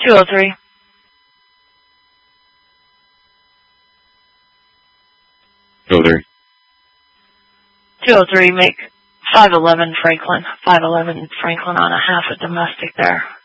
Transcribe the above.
203. 203. 203, make 511 Franklin. 511 Franklin on a half a domestic there.